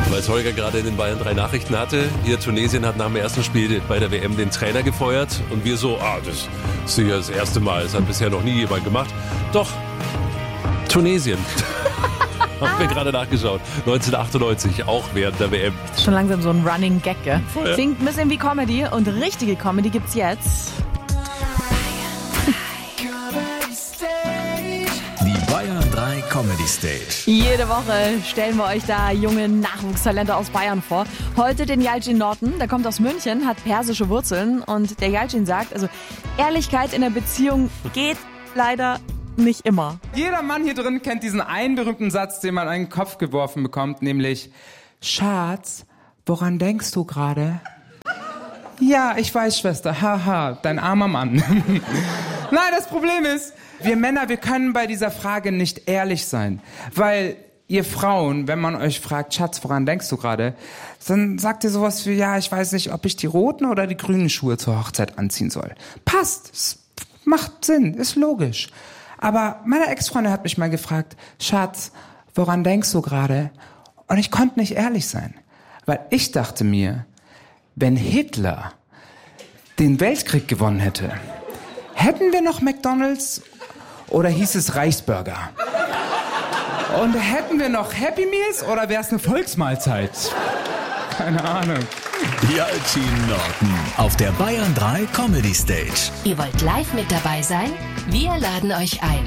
Weil es Holger gerade in den Bayern 3 Nachrichten hatte. Hier Tunesien hat nach dem ersten Spiel bei der WM den Trainer gefeuert. Und wir so, das ist sicher das erste Mal. Das hat bisher noch nie jemand gemacht. Doch, Tunesien. Haben wir gerade nachgeschaut. 1998, auch während der WM. Schon langsam so ein Running Gag, gell? Voll. Klingt ein bisschen wie Comedy und richtige Comedy gibt's jetzt. Die Bayern 3 Comedy Stage. Jede Woche stellen wir euch da junge Nachwuchstalente aus Bayern vor. Heute den Yalcin Norton, der kommt aus München, hat persische Wurzeln. Und der Yalcin sagt, also Ehrlichkeit in der Beziehung geht leider nicht immer. Jeder Mann hier drin kennt diesen einen berühmten Satz, den man an den Kopf geworfen bekommt, nämlich: Schatz, woran denkst du gerade? Ja, ich weiß, Schwester, haha, dein armer Mann. Nein, das Problem ist, wir Männer, wir können bei dieser Frage nicht ehrlich sein, weil ihr Frauen, wenn man euch fragt, Schatz, woran denkst du gerade, dann sagt ihr sowas wie, ja, ich weiß nicht, ob ich die roten oder die grünen Schuhe zur Hochzeit anziehen soll. Passt, es macht Sinn, ist logisch. Aber meine Ex-Freundin hat mich mal gefragt, Schatz, woran denkst du gerade? Und ich konnte nicht ehrlich sein, weil ich dachte mir, wenn Hitler den Weltkrieg gewonnen hätte, hätten wir noch McDonald's oder hieß es Reichsburger? Und hätten wir noch Happy Meals oder wäre es eine Volksmahlzeit? Keine Ahnung. Yalcin Norton auf der Bayern 3 Comedy Stage. Ihr wollt live mit dabei sein? Wir laden euch ein.